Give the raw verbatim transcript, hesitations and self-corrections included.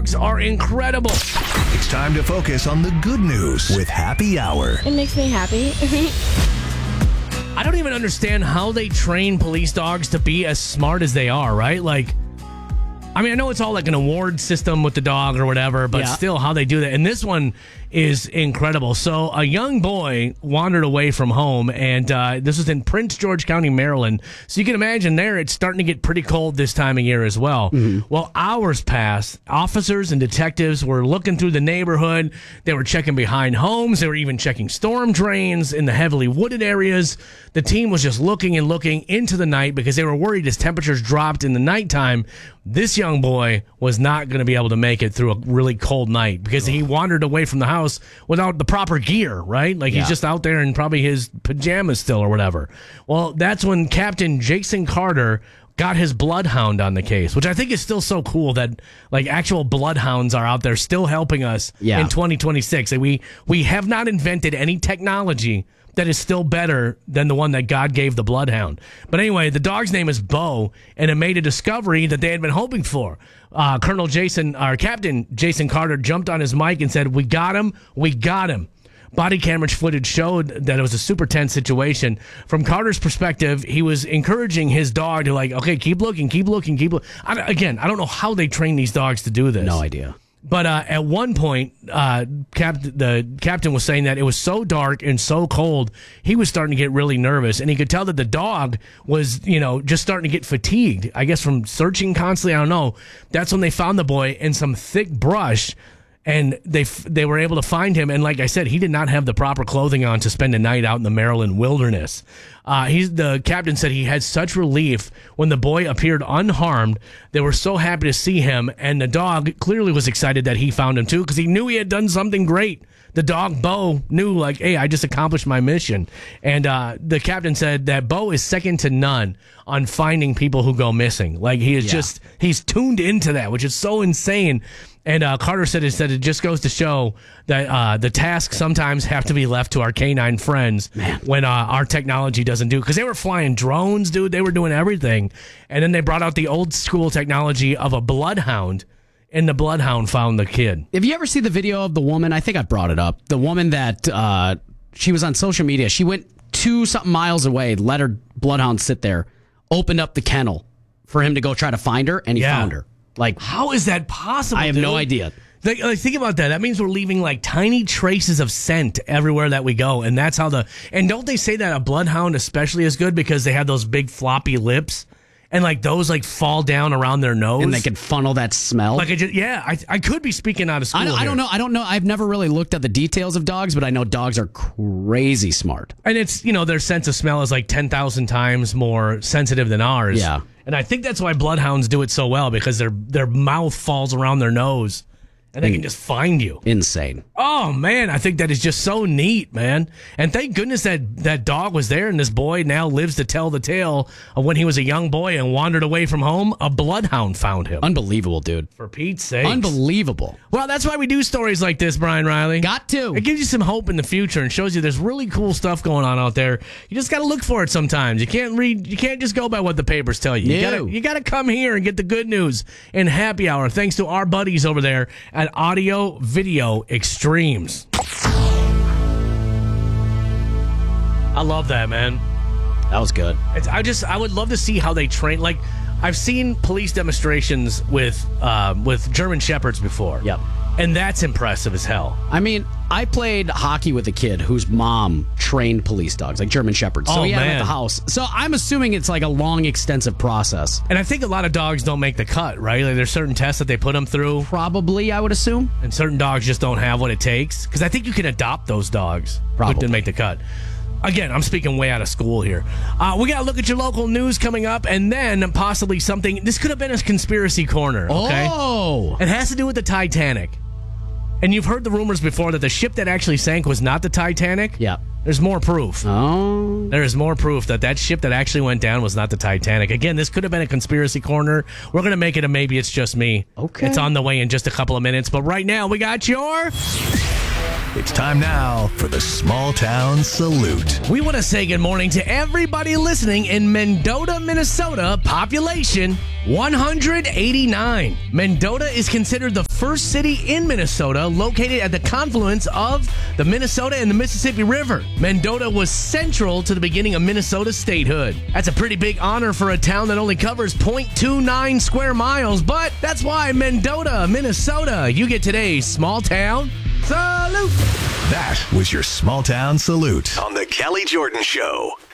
dogs are incredible. It's time to focus on the good news with Happy Hour. It makes me happy. I don't even understand how they train police dogs to be as smart as they are, right? Like, I mean, I know it's all like an award system with the dog or whatever, but Yeah. still how they do that. And this one is incredible. So a young boy wandered away from home, and uh, this was in Prince George County, Maryland. So you can imagine there it's starting to get pretty cold this time of year as well. Mm-hmm. Well, hours passed. Officers and detectives were looking through the neighborhood. They were checking behind homes. They were even checking storm drains in the heavily wooded areas. The team was just looking and looking into the night because they were worried as temperatures dropped in the nighttime, this young boy was not going to be able to make it through a really cold night because he wandered away from the house without the proper gear, right? Like Yeah. he's just out there in probably his pajamas still or whatever. Well, that's when Captain Jason Carter got his bloodhound on the case, which I think is still so cool that like actual bloodhounds are out there still helping us Yeah. in twenty twenty-six. And we we have not invented any technology that is still better than the one that God gave the bloodhound. But anyway, the dog's name is Bo, and it made a discovery that they had been hoping for. Uh, Colonel Jason, or Captain Jason Carter jumped on his mic and said, "We got him, we got him." Body camera footage showed that it was a super tense situation. From Carter's perspective, he was encouraging his dog to like, okay, keep looking, keep looking, keep looking. Again, I don't know how they train these dogs to do this. No idea. But uh, at one point, uh, Cap- the captain was saying that it was so dark and so cold, he was starting to get really nervous. And he could tell that the dog was, you know, just starting to get fatigued, I guess, from searching constantly. I don't know. That's when they found the boy in some thick brush. And they f- they were able to find him. And like I said, he did not have the proper clothing on to spend a night out in the Maryland wilderness. Uh, he's the captain said he had such relief when the boy appeared unharmed. They were so happy to see him. And the dog clearly was excited that he found him, too, because he knew he had done something great. The dog, Bo, knew, like, hey, I just accomplished my mission. And uh, the captain said that Bo is second to none on finding people who go missing. Like, he is Yeah. just, he's tuned into that, which is so insane. And uh, Carter said, it said it just goes to show that uh, the tasks sometimes have to be left to our canine friends when uh, our technology doesn't do. Because they were flying drones, dude. They were doing everything. And then they brought out the old school technology of a bloodhound, and the bloodhound found the kid. Have you ever seen the video of the woman? I think I brought it up. The woman that uh, she was on social media. She went two something miles away, let her bloodhound sit there, opened up the kennel for him to go try to find her, and he Yeah. found her. Like, How is that possible? I have dude? no idea. Like, like, think about that. That means we're leaving like tiny traces of scent everywhere that we go, and that's how the. And don't they say that a bloodhound especially is good because they have those big floppy lips, and like those like fall down around their nose, And they can funnel that smell. like it just, yeah. I I could be speaking out of school. I don't, I here. don't know. I don't know. I've never really looked at the details of dogs, but I know dogs are crazy smart. And it's, you know, their sense of smell is like ten thousand times more sensitive than ours. Yeah. And I think that's why bloodhounds do it so well, because their their mouth falls around their nose and they can just find you. Insane. Oh, man, I think that is just so neat, man. And thank goodness that that dog was there, and this boy now lives to tell the tale of when he was a young boy and wandered away from home. A bloodhound found him. Unbelievable, dude. For Pete's sake. Unbelievable. Well, that's why we do stories like this, Brian Riley. Got to. It gives you some hope in the future and shows you there's really cool stuff going on out there. You just got to look for it sometimes. You can't read. You can't just go by what the papers tell you. You No. gotta, you got to come here and get the good news in Happy Hour. Thanks to our buddies over there at Audio Video Extremes. I love that, man. That was good. It's, I just I would love to see how they train. Like, I've seen police demonstrations with uh, with German Shepherds before. Yep. And that's impressive as hell. I mean, I played hockey with a kid whose mom trained police dogs, like German Shepherds. So Oh, he had them man. at the house. So I'm assuming it's like a long, extensive process. And I think a lot of dogs don't make the cut, right? Like, there's certain tests that they put them through, Probably, I would assume. and certain dogs just don't have what it takes. Because I think you can adopt those dogs who Probably. didn't make the cut. Again, I'm speaking way out of school here. Uh, we got to look at your local news coming up, and then possibly something. This could have been a conspiracy corner, okay? Oh. It has to do with the Titanic. And you've heard the rumors before that the ship that actually sank was not the Titanic. Yeah. There's more proof. Oh. There is more proof that that ship that actually went down was not the Titanic. Again, this could have been a conspiracy corner. We're going to make it a maybe it's just me. Okay. It's on the way in just a couple of minutes. But right now, we got your... It's time now for the Small Town Salute. We want to say good morning to everybody listening in Mendota, Minnesota. Population one hundred eighty-nine. Mendota is considered the first city in Minnesota located at the confluence of the Minnesota and the Mississippi River. Mendota was central to the beginning of Minnesota statehood. That's a pretty big honor for a town that only covers zero point two nine square miles, but that's why Mendota, Minnesota, you get today's Small Town Salute. That was your Small Town Salute on The Kelly Jordan Show.